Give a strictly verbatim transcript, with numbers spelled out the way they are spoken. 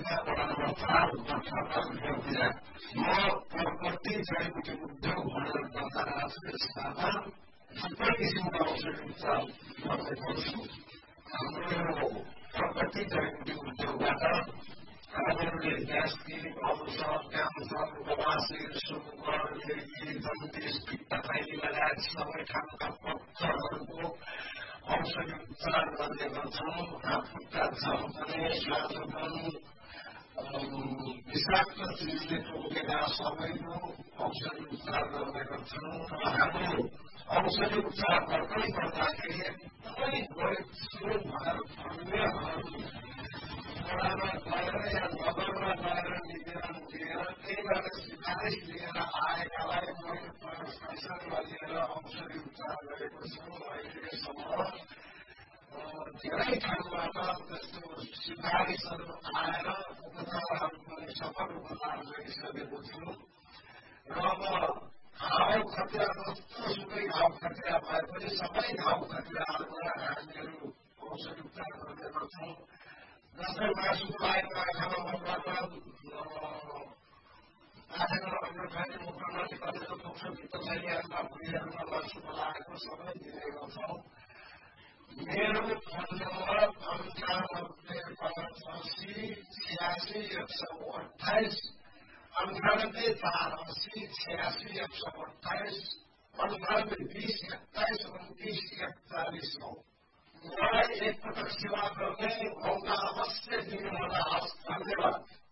वडा नम्बर चार गठबन्धन म प्रकृति जडीबुटी उद्योग भनेर दर्ता राष्ट्रिय स्थानमा थुप्रै किसिमका औषधि उपचार गर्ने गर्छु। हाम्रो प्रकृति जडीबुटी उद्योगबाट हामीहरूले ग्यास्ट्रिक, अल्सर, क्यान्सर, बवासिर, सुगर, मिर्गी, जन्डिस, पित्तथैली लगायत सबै खालका पत्थरहरूको औषधि उपचार गर्ने गर्छौँ। हात खुट्टा झम्कने, स्वादोपन, विषाक्त चिजले टोकेका सबैको औषधि उपचार गर्ने गर्छौँ र हाम्रो औषधि उपचार गर्दै गर्दाखेरि एकदमै गरीब स्रोत भएर अन्यहरू वडामा गएर या नगरमा गएर निवेदन दिएर त्यहीबाट सिफारिस लिएर आएकालाई मैले पैसा लिएर औषधि उपचार गरेको छु। अहिलेसम्म धेरै ठाउँबाट त्यस्तो सिफारिसहरू आएर उपचारहरू पनि सफल उपचार गरिसकेको छु र अब घाउ खटिरा जस्तो सुकै घाउ खटिरा भए पनि सबै घाउ खटिराहरूबाट हामीहरू औषधि उपचार गर्ने गर्छौँ। जस्तै मासुको लागि आँखामा मकवान, आँखामा अन्न खाने मुखनली कलेजो पुग्छ, पित्तथैलीहरूमा भुँडीहरूमा मासुको लागेको सबै दिने गर्छौँ। मेरो फोन नम्बर अन्ठानब्बे पाँच असी छ्यासी एक सौ अठाइस अन्ठानब्बे चार असी छ्यासी एक सौ अठाइस अन्ठानब्बे बिस एक्काइस उन्तिस एकचालिस हो। मलाई एकपटक सेवा गर्ने मौका अवश्य दिनुहोला। हस्, धन्यवाद।